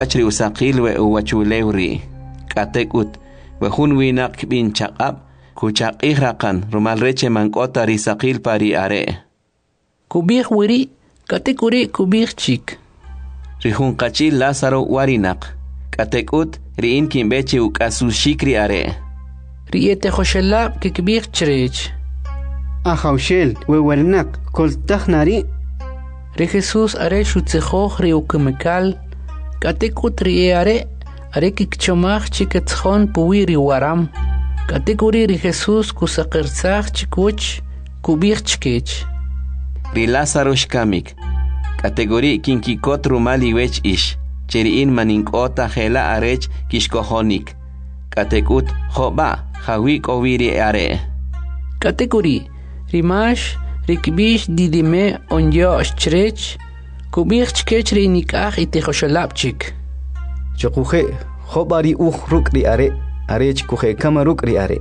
achri usaqil we uwachulewri katekut we hun winak bin chaqab kuchaqih raqan rumal reche mankota risaqil pari are kubih wiri katekuri kubih chik rihun qachil Lázaro warinaq katekut riin kimbechi ukasushikri are riete khoshelab kikbih chrech Ahaushel we warnak koltahnari Re Jesús are shutzechoj re ukemekal katekut rie are kikchomach chiketchon puwiri waram katekuri re Jesús kusaqerzach chikuch kubich chkech ri Lázaro shkamik kategori kinkikot rumali wech ish cheriin maninkota hela arech kishkohonik katekut hoba hawik oviri are kategori rimash rikbish didime onyo chrech kubich chkech re nikach itechoshalapchik Chokuje hobari rukri are arech kuje kamarukri are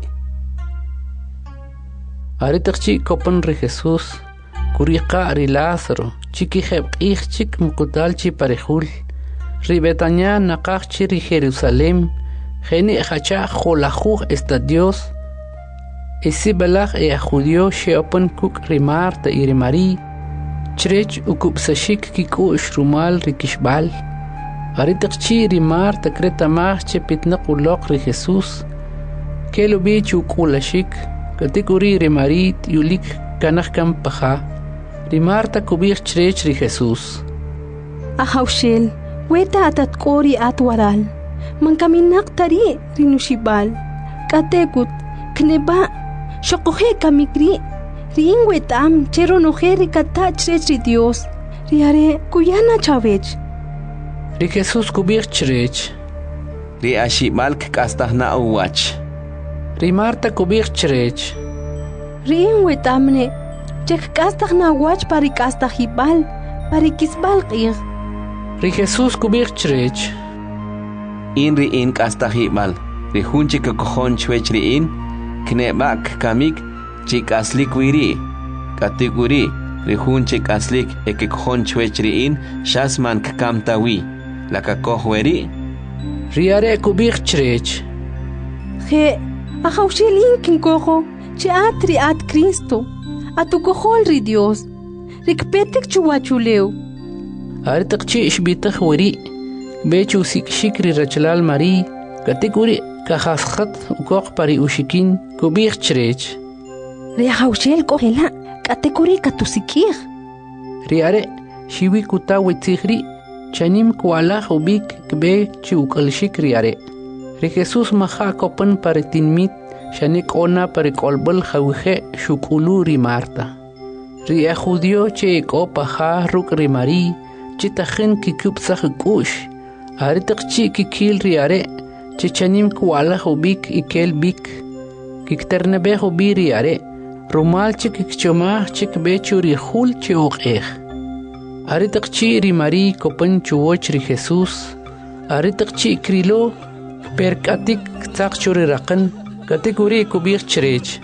Aritachchi kopan re Jesús kuriqa ri Lázaro chiki hebqih chik mukutalchi parejul ri Betania naqachchi ri Jerusalem geni hacha kholajuj estadios isi balaj judío sheopan kuk ri Marta y ri Mari chrech ukupsashik kiku shrumal ri kishbal Aritachchi ri Marta kreta machche pitnaqulok ri Jesús kelo bichu kulashik kategori ri Marit yulik kanakam paja ri Marta kubir chrech ri Jesús Ahaushel weta atatkori atwaral mankaminak tari rinushibal katekut kneba shokoje kamikri rin wetam chero nojeri kata chrech ri Dios riare kuyana chavech ri Jesús kubir chrech ri ashimalk kastahna uwach ri Marta kubir chrech rin wetamne chek kastahna wach pari kastahibal pari kisbal qir ri Jesús kubir chrech in ri in kastahibal ri hunchi kokojon chwech ri in knebak kamik chikaslik wiri kategori ri hunchi kaslik ekikojon chwech ri in shasman kamtawi la kakohweri riare kubir chrech je Ahaushel kinkojo che atri at Cristo atukojol ri Dios rikpetek chuwachuleu Aritachchi ishbitaj weri bechu sikshikri rachlal Mari kategori kahasqat ukoq pari ushikin kubir chrech ri Ahaushel kohela kategori katusikir riare shiwi kutawi tigri chanim kuala ubik kbe chukalshik riare ri Jesús maha kopan paritinmit shanik ona parikolbal khawje shukulu ri Marta ri judío che kopaha ruk ri Mari chitajin kikupsaj kush aritaqchi kikil riare chichanim kuala ubik ikel bik kikternebe ubi riare rumal chikchoma chikbechu ri khul choqeh aritaqchi ri Mari kopan chuoch ri Jesús aritaqchi krilo perkatik taqchuri raqan kategori kubir chrech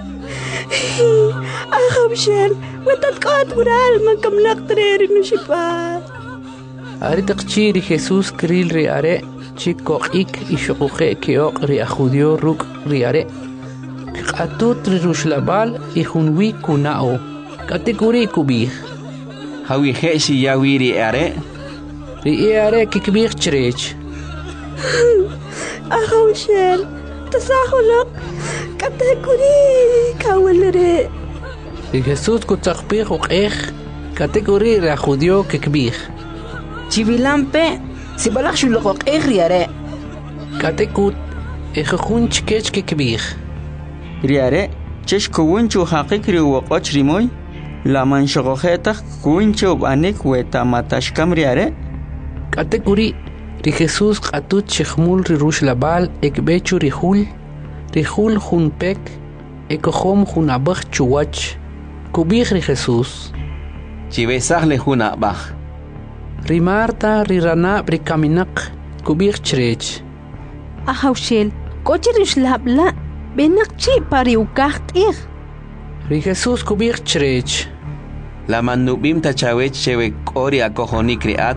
Ahaushel wetatqat ural mankamlaq treri nushipal Aritaqchi ri Jesús kril ri are chikoqik ishuquje kioq ri judío ruk ri are qatut ri rushlabal y hunwi kunao kategori kubir hawi heshi yawiri are ri are kikbir chrech Ahaushel tasahulok kategori kawalere ri Jesús kutzaqpir uqej kategori ri judío kikbir Chivilampe sibalak shulok riare katekut ejejun chkech kikbir riare chesh kuwunchu haqiqri waqoch rimoy la manshogojeta kuwunchu banik weta matashkam riare kategori ri Jesús qatut chkhmul ri rushlabal ekbechu ri hul junpek ekohom junabaj chuwach kubir ri Jesús chibesaj le junabaj ri Marta ri rana ri kaminak kubir chrech Ahaushel kochi rishlabla benakchi pari ukaqtir ri Jesús kubir chrech la manubim tachawech chewe kori akojonik riat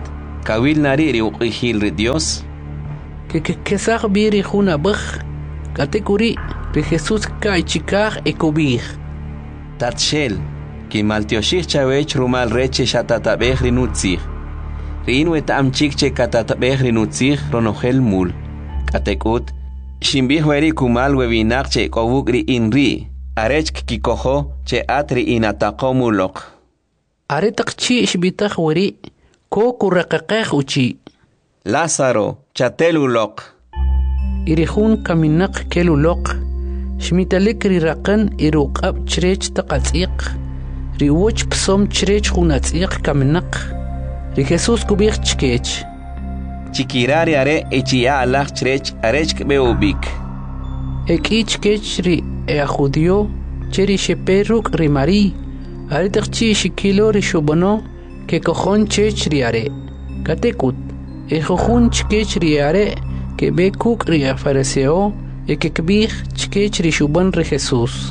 kawil nari ri uqihil ri Dios que sag biri juna baj katekuri ri Jesús kai chikaj ekobij tatshel ki maltioshich chawech rumal reche shatatabej ri nutzig rin wetam chikche katatabej ri nutzig ronogel mul katekut shimbih weri kumal webinak che kobukri inri arech kikojo che atri inataqomulok aretak chi shbitaj weri ko kuraqaqaj uchi Lázaro chatelulok irihun kaminak kelulok shmitalik riraqan iruqab chrech taqatsiq riwoch psom chrech hunatsiq kaminak ri Jesús kubich chkech chikirari are echia alach chrech arech beubik ekich kech ri judio cheri sheperuk ri mari aritaqchi shikilo ri shobono ke kojon chech ri are katekut ejojun chkech ri are que be kuk ri fariseo e que kbih chkech ri shuban ri Jesús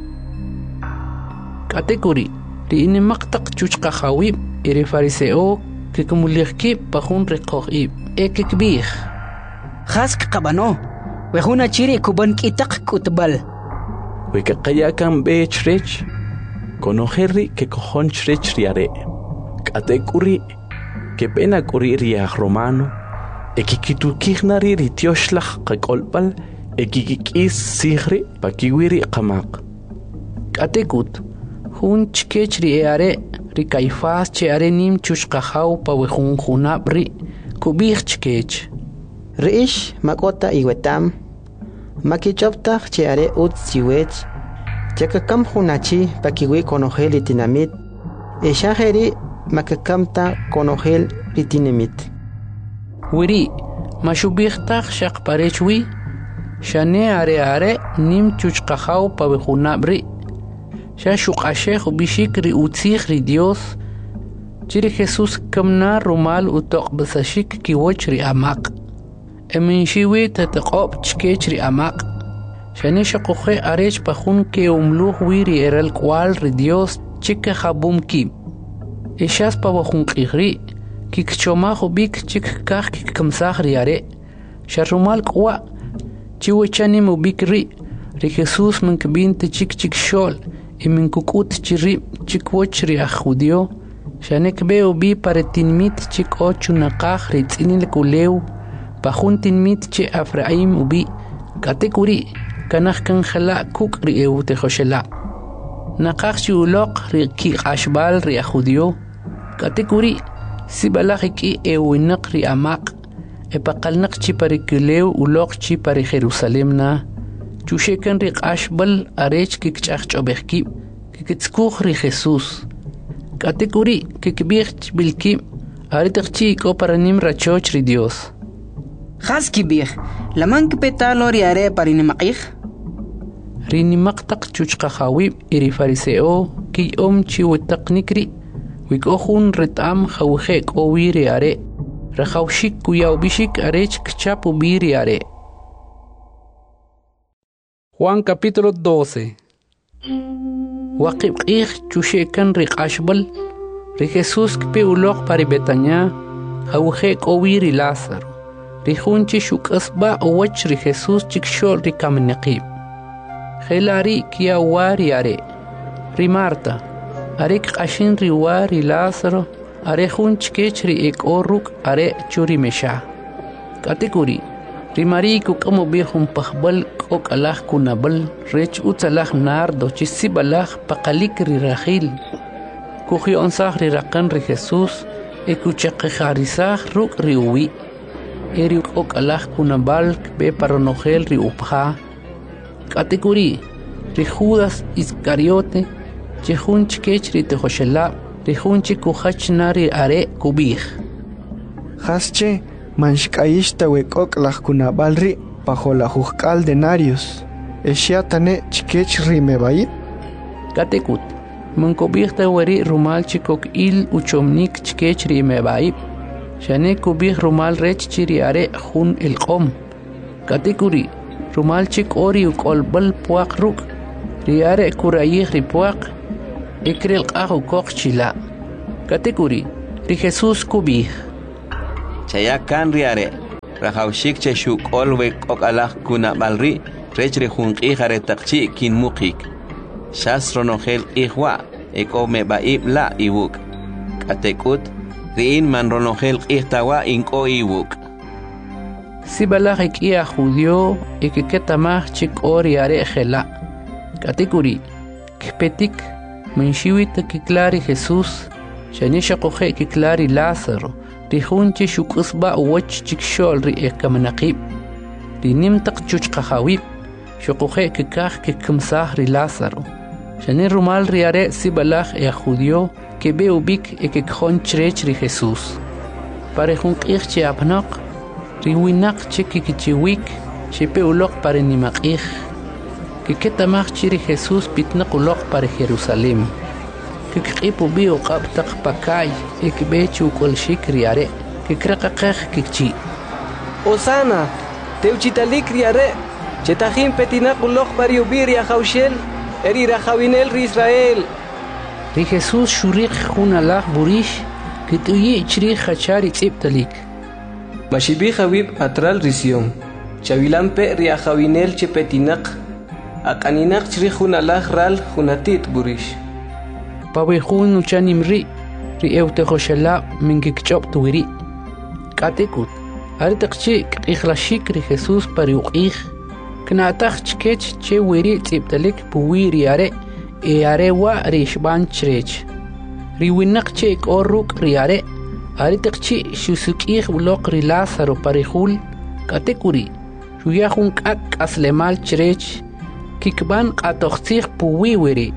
katekuri ri inimaqtaq chuchqajawib ri fariseo que kumulihki pajun ri qoqib e que kbih Hask qabano wehuna chiri kuban kitaq kutbal Weke qayakan be chrech konojerri que cojon chrech riare katekuri que pena kuri riaj romano ekikitukijnari ritioshlah qakolpal ekikikis sihri pakiwiri qamaq katekut hun chkech ri are ri Caifás che are nim chushqajaw pa wejun junabri kubih chkech Riish makota iwetam makichoptaj che are ut siwech chakakam hunachi pakiwi konojel itinamit eshajeri makakamta konojel itinamit wiri mashubihtaj shaqparechwi shane are nim chushqajaw pa wejunabri shashuqashej bishik ri utzij ri Dios chiri Jesús kamna rumal utoq basashik kiwoch ri amaq emin shiwi tataqob chkech ri amaq shane shaqoje arech pajun ke umluj wiri eral kwal ri Dios chike jabum ki eshas pa wajun qigri kikchomaj ubik chik kaj kikkamsaj ri are sharumal kwa chiwechani mubik ri Jesús minkbinte chik shol y minkukut chiri chikwoch ri judio shanek beo bi paretinmit chik ochu naqaj ri tsinil kulew pajuntin mit che Efraim ubi katekuri kanaj kanjala kuk ri eute joshela naqaj chuloq ri ki ashbal ri judio katekuri sibalaj ki ewinaq ri amaq epaqalnaq chi parikulew uloq chi pari Jerusalem na chushekan ri ashbal arech kikchaj chobejki kikitskuj ri Jesús katekuri kikbich bilki aritaqchi ko paranim rachoch ri Dios Haski bih laman kpetalo riare parinimaqij rinimaqtaq chuchqajawib iri fariseo ki chi wetaqnikri wikohun retam jawje kowiri are rajawshik kuyaw bishik arech kchapu biri are Juan capítulo 12 Waqib qih chushekan ri qashbal ri Jesús kpe uloq pari Betania jawje kowiri Lázaro ri junchi shukasba owach ri Jesús chikshol ri kamniqib Gelari kia wari are ri Marta are qashin ri wari Lázaro are junch kech ri ekoruk are churi mesha katekuri ri mariku como bihum pahbal ok alah kunabal rech utsalah nardo chisibalah paqalik ri rahil kuhi onsah ri raqan ri Jesús ekuchaqarisah ruk ri uwi eri ok alah kunabal be paronogel ri upha katekuri ri Judas Iscariote chehunch kech ri tejoshela ri junchi kuhach nari are kubih hasche manshkaishta wekok kunabal bajo la juzgal denarios eshiatane chikech rimebai katekut mankobihta weri rumal chikok il uchomnik chikech rimebai shane kubih rumal rech chiri are jun el qom katekuri rumal chik ori ukolbal puaq ruk riare kurayih ri puaq ikril qahu kok chila katekuri ri Jesús kubih chaya kan riare rahawshik che shukol we kokalaj kuna balri rechre junqi jare taqchi kin muqik shas ronogel ihwa ekome baib la iwuk katekut riin man ronogel ihtawa inko iwuk Sibalaj ikia judio ikiketamaj chik oriare jela katekuri kpetik Menshivit kiklari Jesús, shanisha coge kiklari Lázaro, rihunchi shukusba uwach chikshol ri ekamanaqib, rinimtak chuchqahawib, shukoge kikaj kikmsah ri Lázaro, shani rumal riare sibalaj judio que be ubik ekekjon chrech ri Jesús. Pare junqij che apnaq, riwinak che kikichiwik, chepe ulok pare nimaqij. Que ketamach chiri Jesús pitnaq uloq para Jerusalén. Que qipu bio qabtaq pakay ekbechu kolshik riare. Que kraqaqaj kikchi. Osana, teuchitalik riare. Chetajin petinaq uloq para yubir ya Jaushel, eri rajawinel ri Israel. Ri Jesús shuriq junalaj burish, que tuyi chri hachari tziptalik. Mashibi Habib atral risión. Chavilampe riajawinel chepetinaq. Akaninak chri junalaj ral junatit burish. Pawe jun uchanimri, ri eutejoshala mingikchop tuwiri. Katekut, aritakchi ikhlashik ri Jesús pari uqij. Knataj chkech che wiri tziptalik puwiri are, e arewa rishban chrech. Ri winak che ikorruk ri are, aritakchi shusukij ulok ri Lázaro pari jul. Katekuri, shuyajun kak aslemal chrech. Kikban qatoqsig puwi wiri.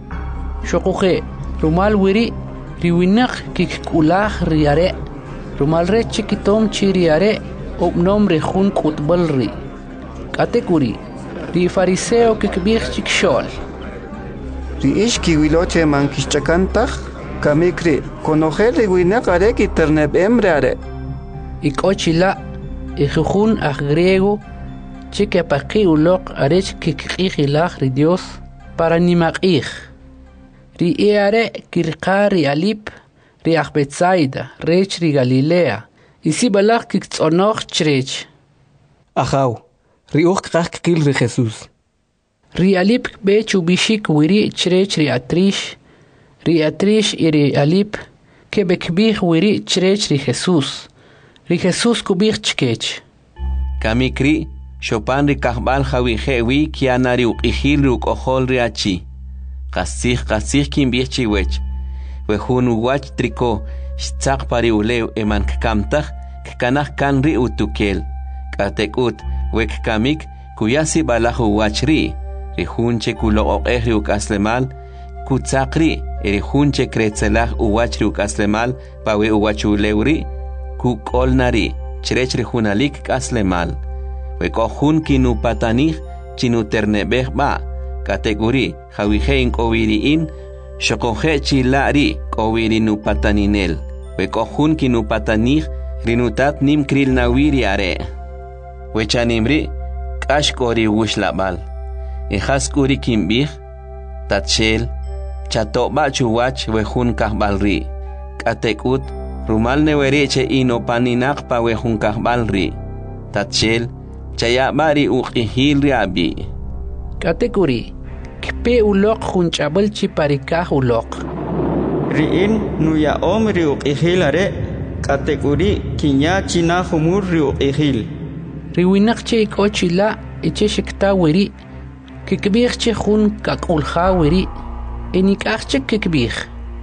Shokuge rumal wiri riwinak kikkulaj riare. Rumal re chikitom chiriare obnom rejun kutbalri. Katekuri ri fariseo kikbig chikshol. Ri ishki wiloche man kishchakantaj kamikri konojel riwinak are kiterneb emreare. Ikochila ijujun aj griego Chique paqi ulok arech kikijilaj ri Dios para nimaqij. Ri eare kirqari alip ri Betsaida, rech ri Galilea. Isi balaj kiktzonoj chrech. Ajaw, ri uj kil ri Jesús. Ri alip bechu bishik wiri chrech ri atrish. Ri atrish y ri alip que bekbij wiri chrech ri Jesús. Ri Jesús kubij chkech. Kamikri Chopin ri kahbal jawi jewi kianari uqihil ri uqohol ri achi. Qasih kin bichi wech. Wehun uwach triko shtzaq pari ulew eman kkamtaj kkanaj kan ri utukel. Katekut wek kamik kuyasi balaj uwach ri. Ri hunche kuloqoqej ri ukaslemal kutzaq ri. Ri hunche kretzelaj uwach ri ukaslemal pawe uwach ulew ri. Kukolnari chrech ri hunalik kaslemal. Wekojun kinu patanij chinu ternebej ba kategori jawijein kowiriin shokoje chilari kowiri nu pataninel wekojun kinu patanij rinutat nim kril nawiri are wechanimri kashkori wushlabal ejaskuri kimbij tatshel chatoba chuwach wejun kahbalri katekut rumal newereche inopaninaq pa wejun kahbalri tatshel Chaya bari uqihil riabi. Katekuri, kpe ulok junchabal chiparikah ulok. Riin nuya om ri uqihil are, katekuri kinya china humur ri uqihil. Riwinak che ikochila eche shikta wiri, kikbih che jun kakulha wiri, enikah che kikbih.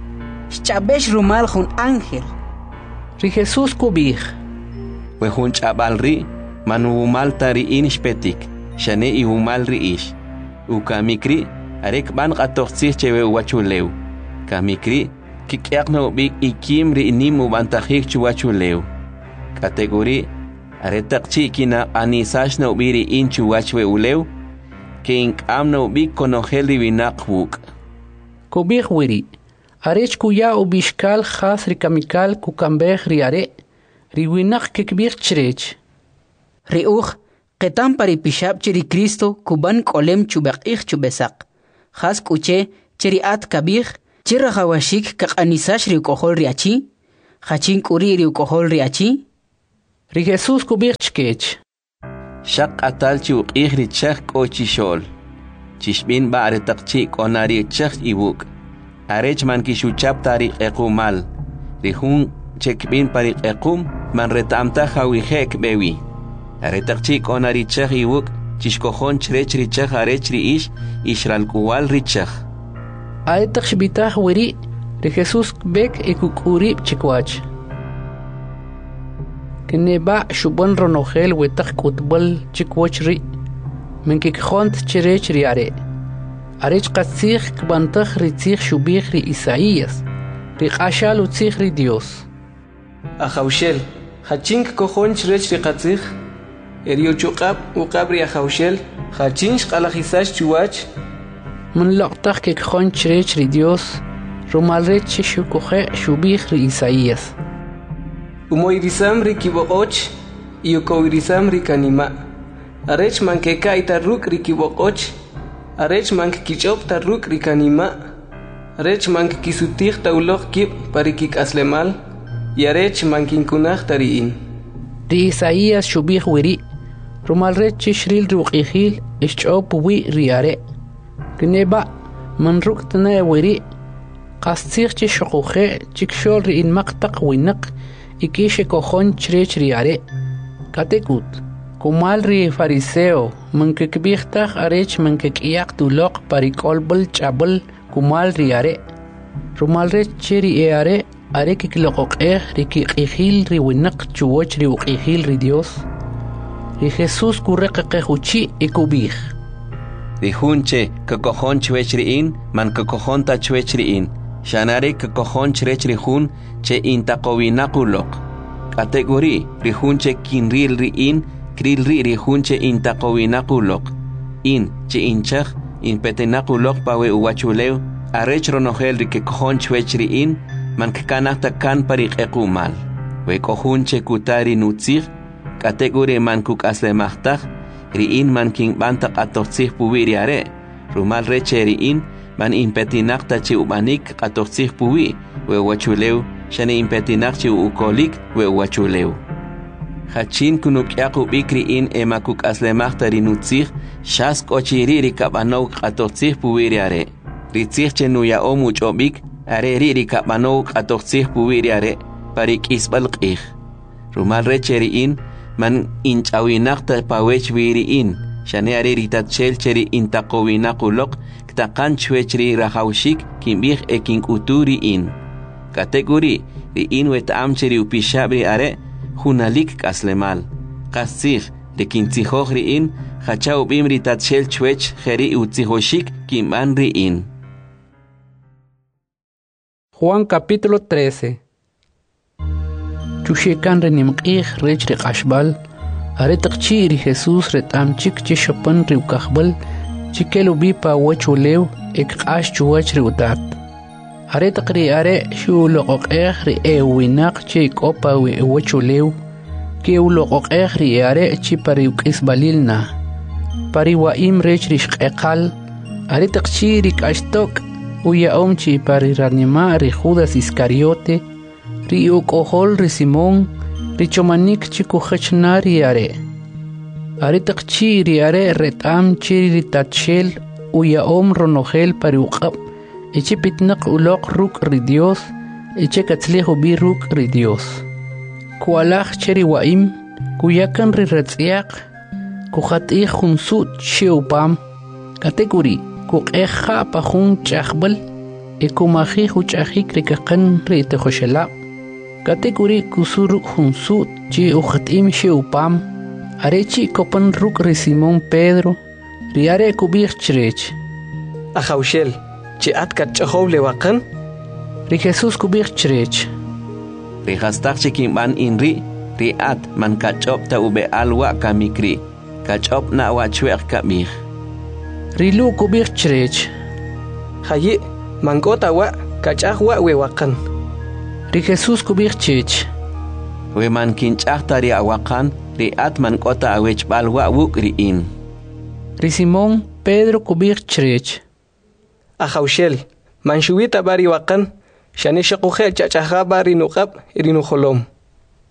Chabesh rumal jun ángel. Ri Jesús kubih. Wejun chabal ri. Manu malta ri inishpetik, shane i umal ri ish. Ukamikri, arek ban qatoqsih chewe uwachulew. Kamikri, kikyaqno bik ikim ri nim ubantajik chuwachulew. Kategori, aretaqchi kina anisash no biri inchu wachwe ulew, ke inkam no bik konojel ri binaqwuk. Kubih wiri, arech kuya ubishkal khas ri kamikal kukambeh ri are, ri winak kikbih chrech. Riuj, ketam pari pishab chiri Cristo kuban kolem chubaqih chubesak. Khas kuche chiri at kabih, chira hawashik kak anisash ri ukohol riachi, hachin kuri ri ukohol riachi. Ri Jesús kubik chkech. Shaq atal chi uqih ri chak kochi shol. Chishbin ba are taqchi konari chak ibuk. Arech man kishuchap tari ekumal. Rihun chekbin pari ekum man retamta hawihek bewi. Are taqchi konari chak ibuk. Chishkohon chrech ri chak arech ri ishral kuwal ri chak. Ay taqshbitah wiri. Ri Jesús bek ekukuri chikwach. Kineba shubon ronogel wetak kutbol chikwachri. Menkikkhont cherech ri are. Arech qatzikh kbantakh ri tzikh shubikh ri Isaías. Ri qashal utzikh ri Dios. Ahaushel, hachink kohon cherech ri qatzikh. Erio chuqab uqab ri ahaushel, hachinch qalajisash chuwach. من لقطخ كخون cherech ri Dios. Rumalrech shukukhe shubikh ri Isaías. Umoirisam ri kiboqoch, iukoirisam ri kanima. Arech mankeka itaruk ri kiboqoch, arech mank kichop taruk ri kanima. Arech mank kisutih taulok kip parikik aslemal, yarech mankinkunach tariin. Ri Isaías shubikh wiri. Rumalrech shril ruqihil ischop wi riare. Kneba man ruktna wiri. قاستيخ تي شقوخي تيكشول ري المقطق وينق إكيش كوخون تشريش رياري كاتيكوت كمال ري فاريسيو من كبيختخ أريش من كياق دولوق باريكول بل چابل كمال رياري رمال ري تشيري إياري أري كيكلوقوق ري كيخيل ري وينق چووش ري وقيخيل ري ديوس ري خيسوس كورق قيخوشي إكوبيخ ري هونچه ككوخون چويش ريين من ككوخون تا چويش ريين Shanare kakohon cherech rihun che intaqowinakulok. Kategori rihun che kinril riin kril rihun che intaqowinakulok. In che inchach in petenakulok pawe uwachuleu arech ronogel rikekohon chwech riin man kanata kan parik ekumal. We kohun che kutari nutzig kategori man kuk aslemachtaj riin man king bantak atorzig puwiriare. Rumal reche riin man impetinak ta chi ubanik qatorzig puwi we wachuleu shane impetinak chi ukolik we wachuleu hachin kunuk yaqu bikri in emakuk aslemak tarinutzig shas kochiri rikabano qatorzig puwi riare ritzig chenu ya omuch obik are rikabano qatorzig puwi riare parik isbal qih rumal recheri in man inchawinak ta pawech wiri in shane are ritatchel cheri intaqowinakulok Takan chwechri rahaushik kimbih ekin uturi in. Kategori ri in wetamcheri upishabri are hunalik kaslemal. Kasih de kintzihogri in hachau bimri tatshel chwech heri utzihoshik kimbanri in. Juan capítulo 13. Chushekan renimqih rech riqashbal are taqchiri Jesús retamchik chishopan riukahbal Chikelu bipa wachuleu ekqash chuwach riutat. Are taqri are shu loqoqeh ri ewinaq chi kopa wi wachuleu ki uloqoqeh ri are chi pari ukisbalilna. Pari waim rech rishqeqal are taqchi ri kashtok uya omchi pari ranima ri Judas Iscariote ri ukohol ri Simón ri chomanik chi kuchna ri are. Aritak chiri are retam chiri tatshel uya ronogel pariuqab eche pitnak ulok ruk ri Dios eche katzlejo bi ruk ri Dios kualach cheri waim kuyakan ri retziaq kuhatih hunsut sheupam kategori kuqeja pajun chaqbal ekumaji huchajik rikakan ri tejoshela kategori kusuru hunsut chi uhatim sheupam Arechi kopan ruk ri Simón Pedro, riare kubich cherech. Ahaushel, chi atkat chahow lewakan? Ri Jesús kubich cherech. Ri hastaq chikimban inri, ri at man kachop ta ube alwa kamikri, kachop na wachwek kamich. Ri lu kubich cherech. Hayi, mangota wa kachahwa wewakan. Ri Jesús kubich cherech. We man kinchah tari awakan, ri atman kota awech balwa wuk ri in. Ri Simón Pedro kubich cherech. Ahaushel, man shuwita bari wakan, shane shakuhe chachaha bari nuqab iri nuholom.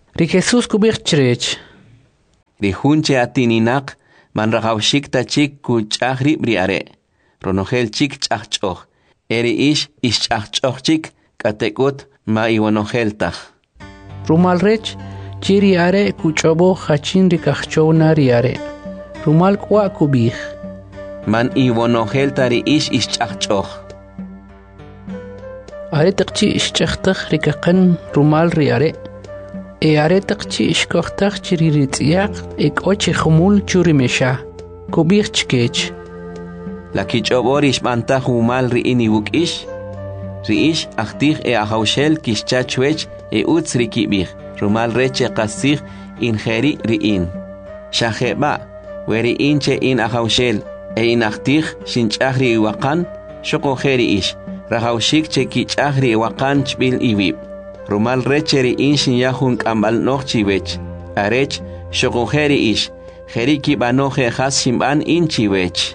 Ri Jesús kubir chrech. Ri hunche atininak man rahawshik ta chik ku chahri briare. Ronogel chik chachchoch. Eri ish chachchoch chik katekut ma iwanogel tach. Rumal rech chiri are ku chobo hachin ri kachchowna riare. Rumal kwa kubih. Man iwanogel tari ish chachchoch. Are taqchi chachtakh ri kakan rumal riare. Are taqchi kochtach chiri ritziak ochi khumul churi mesha. Kubih chkech. La kichoborish mantah umal riini wukish. Riish achtich ahaushel kishchachwech utz rikibih. Rumal reche qasich injeri riin. Shaheba weri inche in ahaushel in achtich shinchahri iwakan shokojeri ish. Rahaushik che kichahri iwakan chbil iwib. Rumal reche riin shinyahun kambal nochchiwech. Arech shokojeri ish. Jeri kibanoje has shimban inchiwech.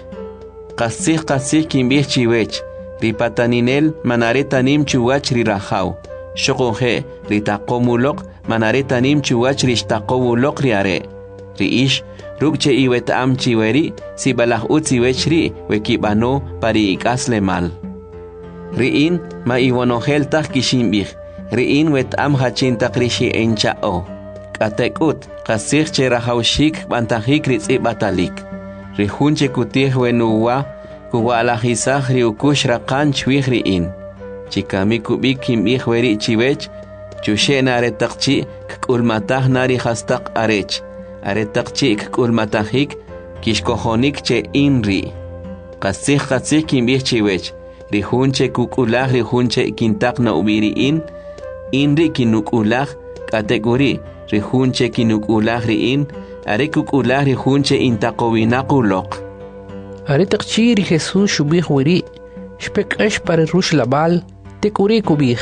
Qasih kimbih chiwech. Ripataninel manaretanim chuwach rirajaw. Shokoje ritaqomulok manaretanim chuwach rishtaqowulok riare. Riish rukche iwet am chiweri sibalah utziwech ri wekibano pari ikasle mal. Riin ma iwanogel tak kishimbih. Riin wet am hachintaq rishi enchao. Katekut qasih che rahawshik bantahik ritzi batalik. Rihunche kutih wenuwa kuwalajisaj riukush raqan chwihriin. Chikami kubik kimbih weri chiwech chushena aretaqchi kkulmataj nari hastaq arech. Aretaqchi kkulmatajik kishkojonik che inri. Qasih kimbih chiwech. Rihunche kukulaj rihunche kintaq na ubiriin. Inri kinukulaj kategori. Rihunche kinukulaj riin. Are kukulaj rihunche intaqowinakulok. Are taqchiri Jesús shubih weri. Shpekash para rush labal. Tekuri kubih.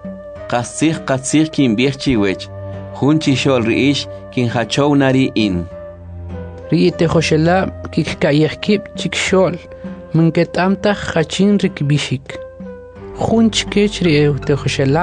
Qasih kimbih chiwech. Hunchi shol riish kin hachow nari in. Riite hoshela kikayekib chikshol. Minket amta hachin rikbishik. Hunch kech riete hoshela.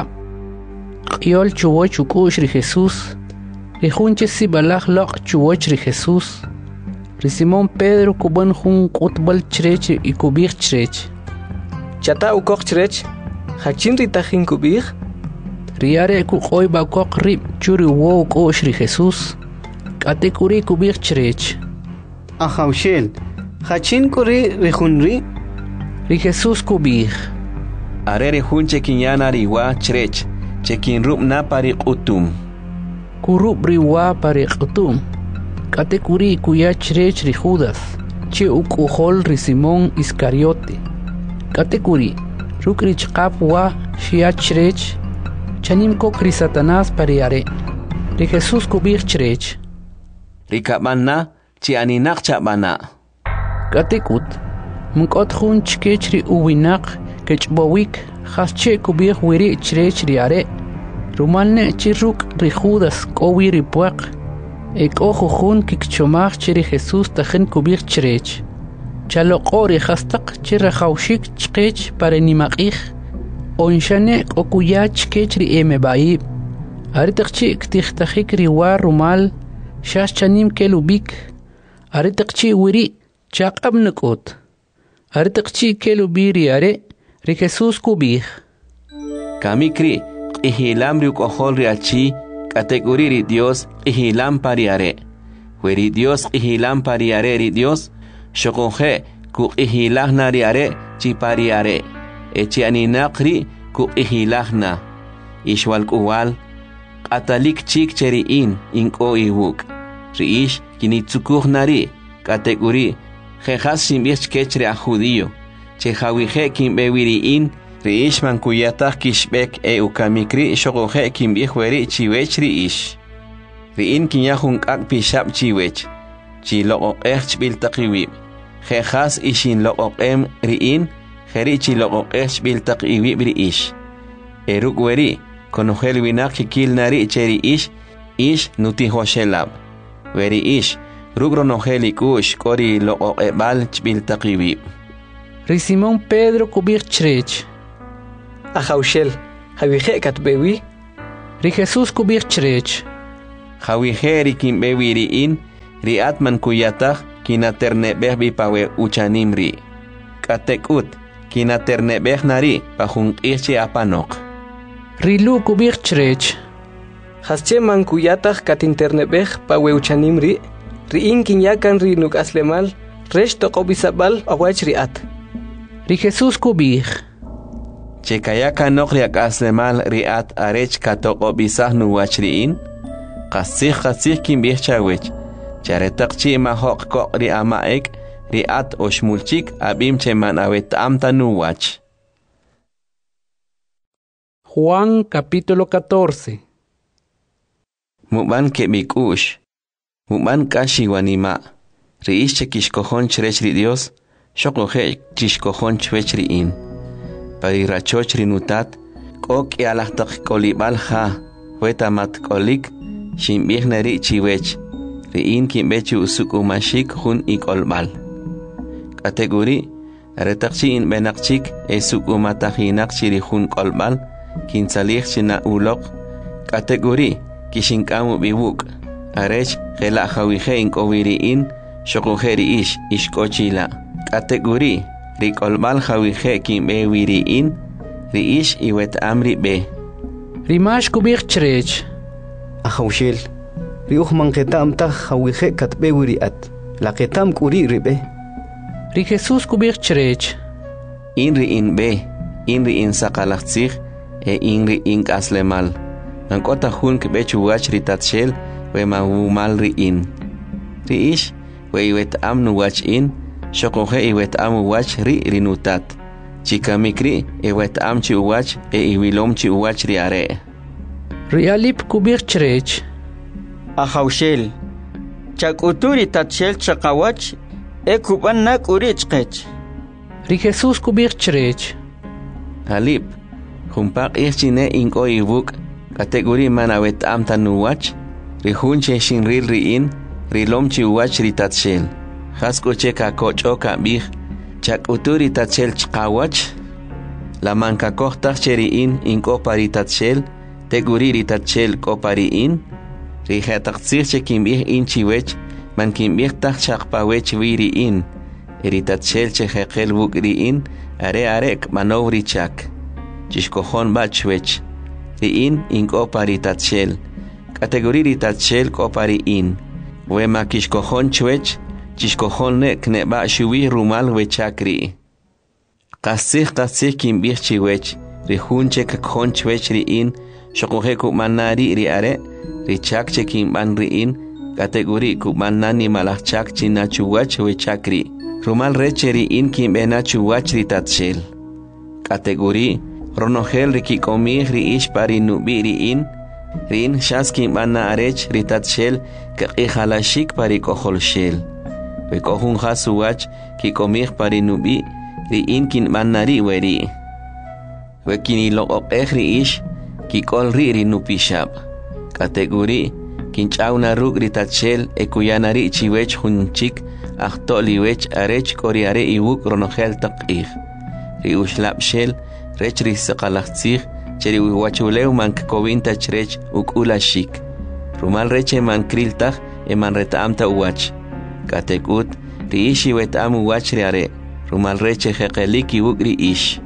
Yol chuwoch ukush ri Jesús. Rihunche sibalaj lok chuwoch ri Jesús. Ri Simón Pedro kuban hun kutbal chrech y kubih chrech. Chata ukok chrech. Hachin ritajin kubih. Riare kukoy bakok rib churi wo kosh ri Jesús. Katekuri kubih chrech. Ahaushel. Hachin kuri rihunri. Ri Jesús kubih. Are rihunche kinyana riwa chrech. Chekin rub na pari utum. Kurub riwa pari utum. Katekuri kuya chrech ri Judas. Che ukuhol ri Simón Iscariote. Katekuri. Rukri chqap wa shia chrech. Chanim kokri Satanás pariare. Ri Jesús kubih chrech. Rikabana chi aninak chabana. Katekut. Mkot hun chkech ri uwinak kechbowik. Hasche kubih wiri chrech riare. Rumalne chiruk ri Judas kowi ri puak. Ek ojo hun kikchomach chiri Jesús tajen kubih chrech. Chalokori hastaq chirajawshik chkech para nimakih. Onshane okuya chkech ri emebaib. Aritaqchi ktihtajik riwa rumal. Shash chanim kelubik. Aritaqchi wiri chaqab nakot. Aritaqchi kelubiri are. Ri Jesús kubih. Kamikri ihilam riuk ojol riachi kategori ri Dios ihilam pariare. Weri Dios ihilam pariare ri Dios. Shokoje ku ihilahna riare chi pariare. Echi aninakri ku ihilahna. Ishwal kuwal. Atalik chik cheriin inko iwuk. Riish kinitsukuhnari kategori. Jejas simbich kechre a judío. Chehawije kimbewiriin. Riish man kuyatak kishbek ukamikri shokoje kimbihweri chiwech riish. Riin kinyahun ak pishap chiwech. Chilo bil takiwib. Jejas ishin lo riin. Jerichi lo bil takiwib riish. Eruk weri. Konogel winak kikil nari cheri ish nutihoshelab. Weri ish. Rugro nogeli kush kori lo bal bil takiwib. Ri Simón Pedro kubih chrech. Ahaushel. Habije katbewi. Ri Jesús kubih chrech. Jawiheri kimbe wiriin, riat man kuyataj kinaternebeh bipawe uchanimri. Katekut, kinaternebeh nari pajunqihchi apanok. Rilu kubik chrech. Hasche man kuyataj katinternebeh pawe uchanimri, riin kinyakan rinuk aslemal, resh toqobisabal awach riat. Ri Jesús kubik. Chekayaka nokriak aslemal riat arech katoqobisah nuwach riin, qasih kimbih chawech. Charetaqchi mahok ko ri amaek riat oshmulchik abim cheman awet amta nuwach. Juan capítulo 14. Muban ke mikush. Muban kashi wanima. Riish chekishkohon chrech ri Dios. Shokohe chishkohon chwech riin. Pari rachoch rinutat. Kok yalahtak kolibal ha. Wetamat kolik. Shimbih nari chiwech. Riin kimbechu usuk umashik hun ikolbal. Kategori. Retakchi in benakchik esuk umatahinak chiri hun kolbal. Kinsalih china ulok. Kategori. Kishinkamu biwuk. Arech gela hawije inkowiriin. Shokuheri ishkochila. Kategori. Rikolbal hawije kimbe wiriin. Riish iwet amri be. Rimash kubik chrech. Ahawshel. Riuh manketam ta hawije katbe wiriat. Laketam kuri ribe. Ri Jesús kubik chrech. Inri in be. Inri in sakalachzich. Inri ink aslemal. Nankota hun kebechu wach ritatshel. We mahumal riin. Riish. We iwet amnu wach in. Shokohe iwet amu wach rinutat. Chikamikri iwet amchi uwach iwilomchi uwach riare. Rialip kubik chrech. Ahawshel. Chakuturi tatshel chakawach. Kuban nak urichkech. Ri Jesús kubik chrech. Alip. Humpak ichine inko ibuk. Kategori manawet amta nuwach. Rihunche shinril riin. Rilomchi uwach ritatshel. Haskoche kakocho kabih. Chakuturi tatshel chkawach. La manka kohtach cheriin inko paritatshel. Teguri ritatshel kopariin. Rihetaqtsirche kimbih inchiwech. Man kimbih tak chakpawech wiriin. Eritatshel chehekel bukriin. Are manowri chak. Chishkohon bachwech. Riin inko paritatshel. Kategori ritatshel kopariin. Wema kishkohon chwech. Chishkohon nek neba shuwi rumal wechakri. Qasih kimbih chiwech. Rihunche kakhon chwech riin. Shokohe kumanari riare. Richak chekimban riin. Kategori kumanani malachak chinachuwach wechakri. Rumal reche riin kimbena chuwach ritatshel. Kategori ronohel rikikomih riish parinubi riin. Riin shas kimbana arech ritatshel kaqihalashik parikoholshel. Wekohun hasuwach kikomih parinubi riin kinbanari weri. Wekinilok riish kikol rinupishab. Kategori kinchauna ruk ritatshel ekuyanari chiwech hunchik ahtoliwech arech koriare iwuk ronohel taqih. Riushlapshel rech risaqalachtzih cheri wiwachulew mankkovintach rech ukulashik. Rumal reche mankriltaj eman retaamta uwach. Katekut riishi wetam uwach riare. Rumal reche jeqelik iwuk riish.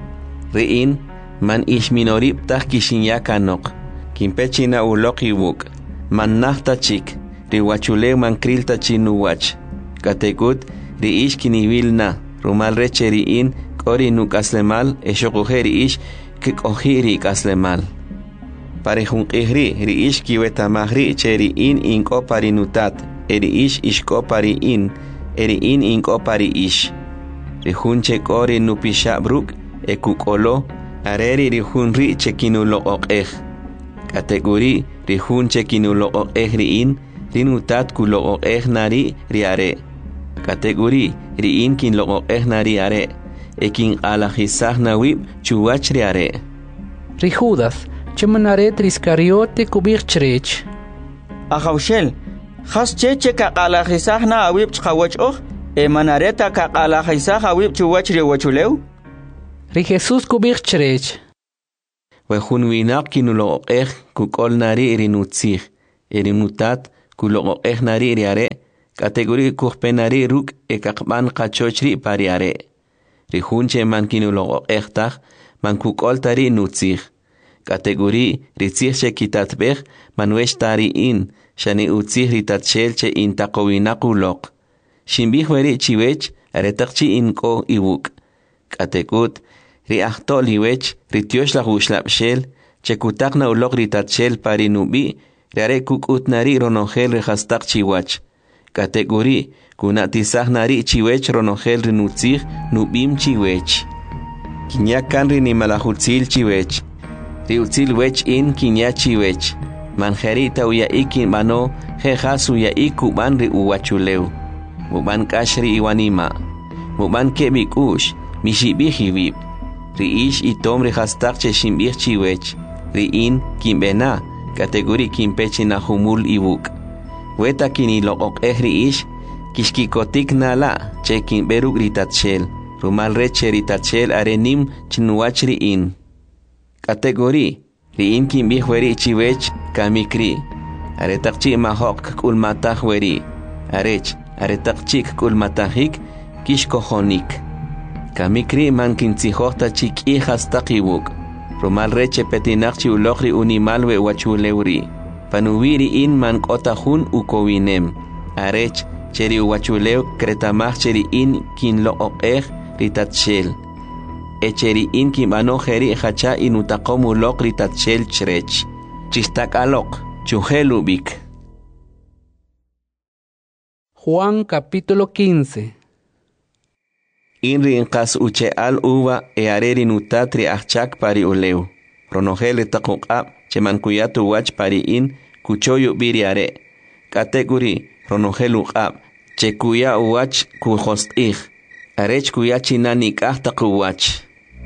Riin man ish minorib taj kishinyakanok. Kimpechina ulok iwuk. Man nahta chik. Riwachulew mankrilta chinuwach. Katekut riish kiniwilna. Rumal reche riin kori nukaslemal eshokuhe riish kikohiri kaslemal. Parejunqihri riish kiwetamahri cheriin inko parinutat. Eriish ishko pariin. Eriin inko pariish. Rihunche kori nupishabruk ekukolo. Areri rihunri chekinulo okeh. Kategori rihunche kinulo okeh riin. Rinutat kulo okeh nari riare. Kategori riin kinlo okeh nari are. Ekin alajisah nawib chuwach riare. Ri Judas chemanaret riskariote kubik chrech. Ahawshel. Has cheche kakalajisah na awib chkawach och. Emanareta kakalajisah awib chuwach riwachulew. Ri Jesús kubik chrech. Wehun winak kinulo okeh kukol nari rinutzih. Erinutat kuloqoqej nari riare, kategori kuhpenari ruk ekakban qachochri pariare. Rihunche man kinuloqoqejtaj, man kukoltari nutzij. Kategori ritzijche kitatbej, manwechtari in, shani utzij ritatchelche intaqowinaquloq. Shimbij weri chiwech, aretakchi inko iwuk. Katekut, riahtol liwech, ritiosh la gushlapshel, chekutakna ulok ritatchel parinubi, riare kukutnari ronogel rehastak chiwach. Kategori, kunatisaj nari chiwech ronogel rinutzij nubim chiwech. Kinyakan rinimalahutzil chiwech. Riutzil wech in kinya chiwech. Manjerita uya ikin mano, jejas uya ikuban ri uwachuleu. Muban kashri iwanima. Muban kebik ush, mishibihibib. Riish itom rehastak che shimbih chiwech. Riin kimbena, kategori kimpechi na humul iwuk. Weta kiniloqoq riish, kishkikotik nala, che kimberuk ritatchel. Rumal reche ritatchel arenim chinuach riin. Kategori, riin kimbih weri chiwech kamikri. Aretakchi mahok kulmatah weri. Arech, aretakchik kulmatahik, kishkohonik. Kamikri man kintzihota chik ihastak iwuk. Rumal reche petinakchi ulokri unimalwe wachuleuri. Panuwiri in man kotahun ukowinem. Arech, cheri uwachuleu kretamach cheri in kinloqoqej ritatchel. Echeri in kimano jeri hacha inutaqomulok ritatchel chrech. Chistakalok, chuhelubik. Juan capítulo 15. Inri inqas uche al uva areri nutatri achak pari uleu. Ronogel taquqab chemankuyatu wach pari in kuchoyu biriare. Kategori ronogel uqab chekuya uwach kuhostij. Arech kuya chinanik ahtaquwach.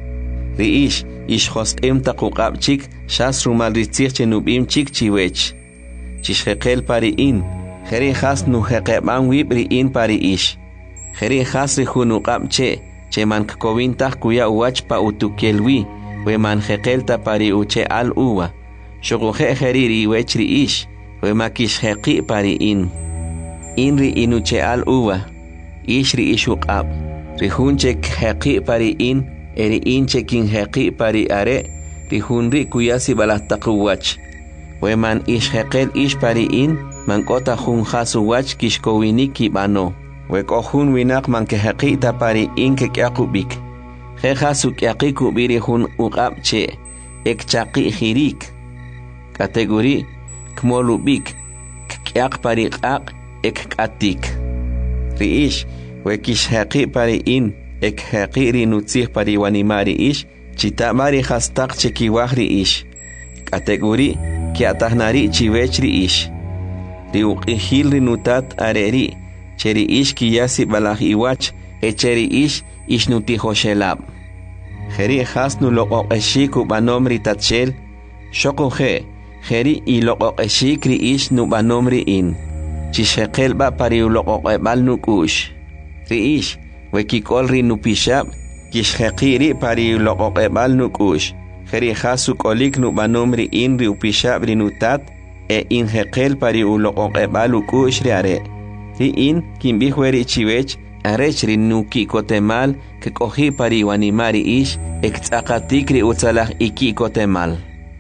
Riish ishhostem taquqab chik shas rumal ritzich chenubim chik chiwech. Chishhekel pari in. Jeri has nuheqeban wibri in pari ish. Jeri has rihunuqab che mankkovintah kuya uwach pa utukelwi. We man hekelta pari uche al uwa. Shoguhe jeri wech riish. We makish heqi pari in. Inri inuche al uwa. Ish riish uqab. Rihunche heqi pari in. Eri inche kin heqi pari are. Rihunri kuyasi balahtaquwach. We man ish hekel ish pari in. Man kota hun hasu wach kishkowiniki bano. We kohun winak man ke heqita pari in ke kyakubik. He hasu kyakiku biri hun uqab che. Ek chaki hirik. Kategori kmolubik. Kyak pari qaq ek katik. Riish we kish heqi pari in. Ek heqi rinutzih pari wanimari ish. Chitamari hastak chekiwahri ish. Kategori kiatahnari chiwechri ish. Riuqihil rinutat areri. Cheri ish kiyasi balah iwach. Echeri ish ishnutihoshelab. Jeri hasnu loqoqeshiku banomri tatchel. Shokoje. Jeri y loqoqeshikri ish nu banomri in. Chishekel ba pari loqoqebal nukush. Riish. Wekikol rinupishab. Kishheqiri pari loqoqebal nukush. Jeri hasu kolik nu banomri in riupishab rinutat. E in hekel pari uloqoqebal ukush riare. Ri in kimbihweri chiwech. Arech rinuki kotemal ke kohi pari wanimari ish ektzakatikri utsalah iki kotemal.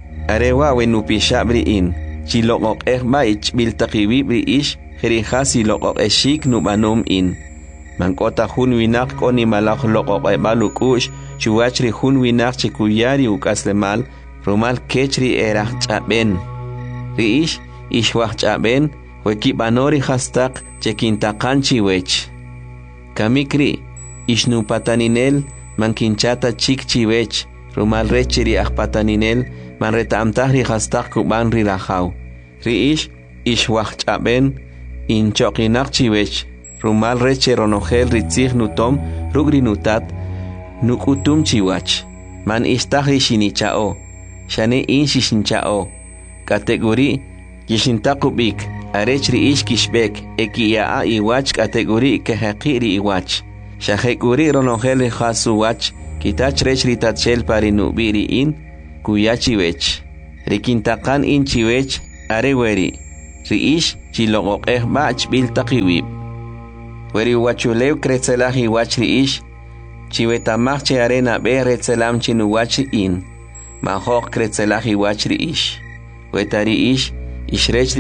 Arewa wenupishab in chiloqoq ba ich biltaqiwibri ish jerihasi loqoq eshik nubanom in. Mankota hun winak koni malak loqoq balukush chuachri hun winak chikuyari ukaslemal rumal kechri erah chaben. Ri ish ishwah chaben wekibanori hastak chekintakan chiwech. Kamikri, ishnupataninel, mankinchata chik chiwech, rumal rechiri akpataninel, manreta amtahri hastak kuban rirahau. Riish, ishwach chaben, inchokinak chiwech, rumal reche ronogel ritzig nutom, rugrinutat, nukutum chiwach. Man istahri shinichao, shane inshishinchao. Kategori, kishintakubik. Arechri ish kishbek ekiyaa iwach kategori kehaqiri iwach. Shahekuri ronogel hasu wach kitach rechri tatchel pari nubiri in kuyachiwech. Rikintakan in chiwech areweri. riish chiloqoqej bach bil taqiwib weri wachulew kretzelaj iwach riish chiwetamaj che arena be retzelam chinuwach in mahoj kretzelaj iwach riish weta riish ishrech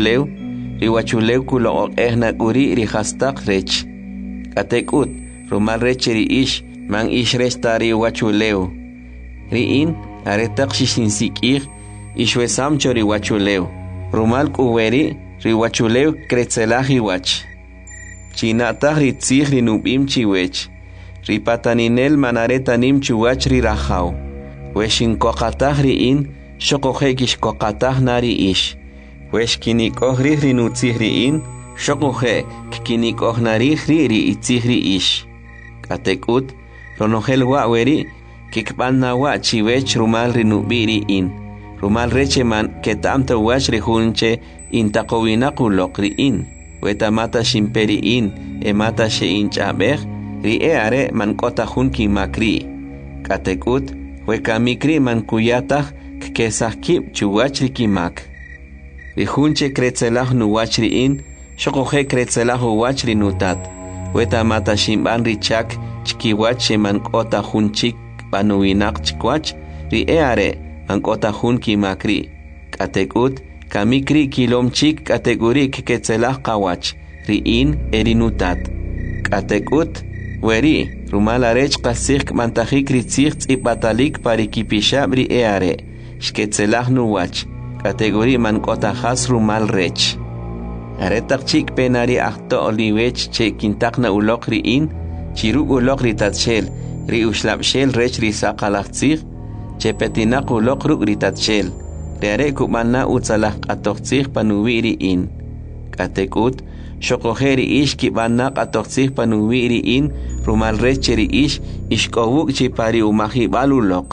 riwachulew kuloqoqej nakuri rihastaq rech katekut rumal rech riish man ishrech tari wachulew riin aretaq shishinsikij ishwesam chori wachulew rumal kuweri riwachulew kretzelaj iwach chinataj ritzij rinubim chiwech ripataninel manaretanim chuwach rirajaw weshinkoqataj riin xoqojek ixkoqataj nari ish wexkinikoj rij rinutzij riin xoqoje kkinikoj narij riitzij riish katekut ronojel wa'weri kikb'an nawa' chiwech rumal rinubi riin rumal reche man ketamta wach rejunche intaqowinaq uloq riin wetamata ximperiin emata xeinch'ab'ej ri'e are man k'ota jun kimakri katekut wekamikri man kuyataj kkesaj kib' chuwach rikimak rijunche kretzelaj nuwach riin xoqoje kretzelaj uwach rinutat wetamata ximb'an richak chkiwach xeman k'ota jun chik b'anuwinaq chikwach ri'e are man k'ota jun kimakri katekut kamikri kilom chik kateguri keketzelaj qawach riin erinutat katekut weri rumal arech qasij k'mantajik ritzij tz'ib'atalik parikipixab ri'e are xketzelaj nuwach kateguri man k'ota jas rumal rech aretaq chik penari ajto' liwech che kintaqna uloq riin chiruk uloq ritatxel riuxlab'xel rech risaqalaj tzij chepetinaq uloq ruk' ritatxel riare kub'ana utzalaj q'atoj tzij panuwi riin katekut xoqoje riix kib'ana q'atoj tzij panuwi riin rumal rech che riix ixk'owuk chipari umajib'al uloq.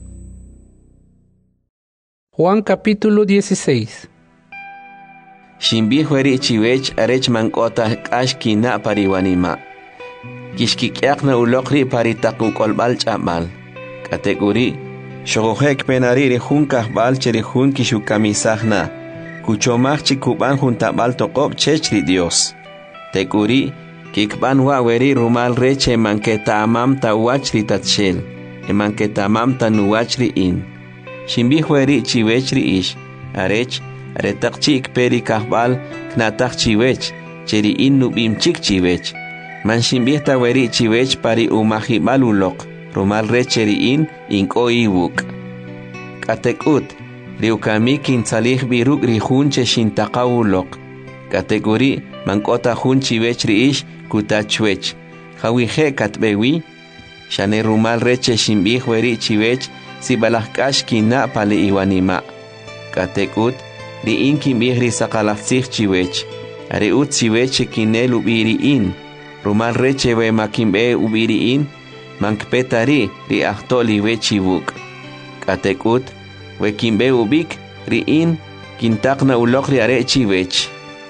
Juan capítulo 16. Ximbij weri chiwech arech man k'ota k'ax kina pariwanima kixkik'yaqna uloq ri paritaq uk'olb'al ch'ab'al kateguri xoqojek penari rijun kajb'al che rijun kixukamisajna kuchomaj chikub'an juntab'al toqob' chech ri Dios tekuri kikb'an wa'weri rumal reche man keta'amam tawach ritatxel eman keta'amam tanuwach riin ximbij weri chiwech riix arech aretaq chik peri kajb'al knataj chiwech che riin nub'im chik chiwech man ximbij taweri chiwech pari umajib'al uloq rumal reche riin ink'o iwuk katekut riukami kintzalij biruk rijun che xintaqaw uloq kateguri man k'ota jun chiwech riix kutachwech jawije katb'ewi xane rumal reche ximbij weri chiwech sib'alaj k'ax kina pali iwanima katekut riin kinb'ij risaqalaj tzij chiwech are ut chiwech che kinel ub'i riin rumal reche we makinb'e ub'i riin man kpetari ri ajto' liwech iwuk katekut we kinb'e ub'ik riin kintaqna uloq ri are chiwech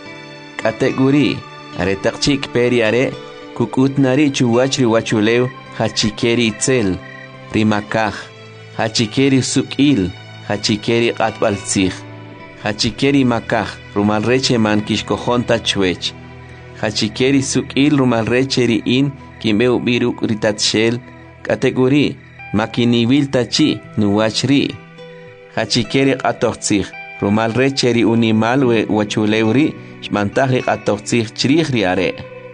kateguri aretaq chik peri are kuk'utnari chuwach riwachulew hachikeri itzel rimakaj hachikeri suk'il hachikeri q'atb'al tzij hachikeri makaj rumal reche man kixkojonta chwech hachikeri suk'il rumal reche riin kinb'e ub'i ruk' ritatxel kateguri makiniwil tachi nuwach ri hachikeri q'atoj tzij rumal reche ri unimal we wachulew ri xb'antaj ri q'atoj tzij chrij ri are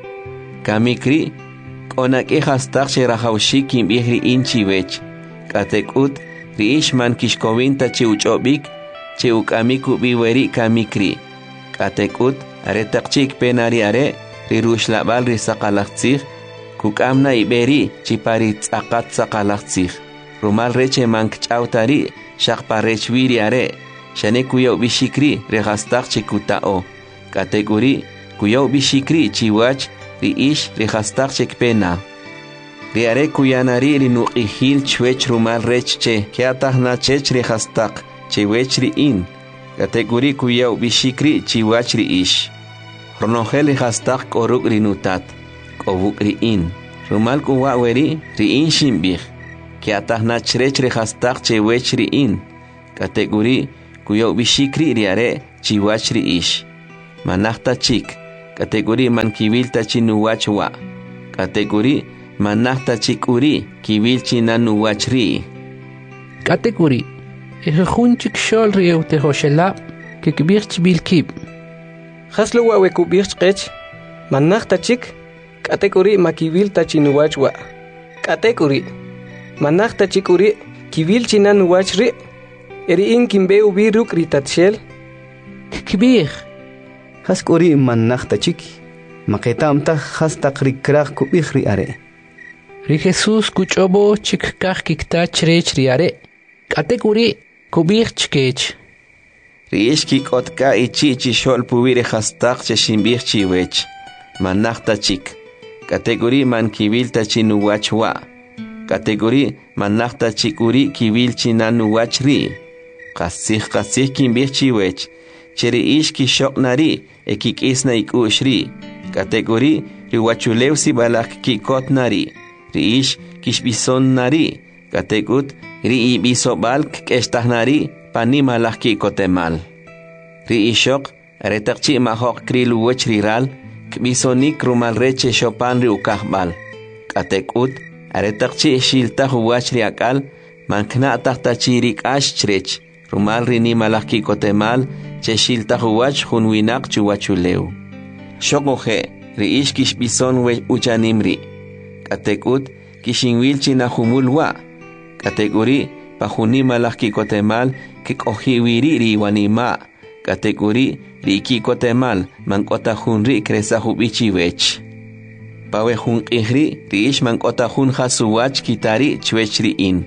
kamikri k'onak'ej hastaq che rajawxik kinb'ij riin chiwech katekut riix man kixkowin tachi uch'ob'ik che uk'amik ub'i weri kamikri katekut aretaq chik penari are riruxlab'al risaqalaj tzij kuk'amna ib'eri chipari tz'aqat saqalaj tzij rumal reche man kch'awtari xaq parech wiri are xane kuyaw b'ixikri rejastaq chikuta'o kateguri kuyaw b'ixikri chiwach riix rejastaq chikpena ri are kuyanari rinuq'ijil chwech rumal rech che keatajna chech rejastaq chewech riin kateguri kuyaw b'ixikri chiwach riix ronojel rejastaq k'oruk' rinutat k'owuk' riin rumal kuwa'weri riin ximb'ij keatajna chrech rejastaq chewech riin kateguri kuyaw b'ixikri ri are chiwach riix manahta chik kategori man kivilta chinuwachwa kategori manahta chikuri kivilchi nanuwachri kategori ejunchik shol riewte hoshelab kikbirch bilkib haslo wawe kubirch qech manahta chik kategori makivilta chinuwachwa kategori manahta chikuri kivilchi nanuwachri eri in kimbe ubi ruk ritatshel kibir has kuri manahta chik maketamta has takrikraq kubihri are ri Jesus kuchobo chik kah kikta chrech ri are kategori kubir chkech riishki kotka ichichi shol pubire hastaq cheshimbir chiwech manahta chik kategori man kivilta chinuwachwa kategori manahta chikuri kivilchi nanuwachri qasih kimbir chiwech cheri ishki shoknari ekikisna ikushri kategori riwachulewsi balak kikotnari riish kishbisonnari kategut ri ibisobalk kestahnari panimalak kikotemal riishok retaqchi mahok krilu wechriral kbisonik rumal reche shopan ri ukahbal katekut retaqchi shilta huwachri akal mankna tahtachirik ashrech rumal rini malak kikotemal cheshilta huwach hunwinak chuwachuleu shokoje riish kishbison we uchanimri katekut kishinwilchi nahumulwa kategori pahuni malak kikotemal kikohiwiri riwanima kategori rikikotemal mankota hunri kresa hubichiwech pawe hun ihri riish mankota hun hasuwach kitari chwechri in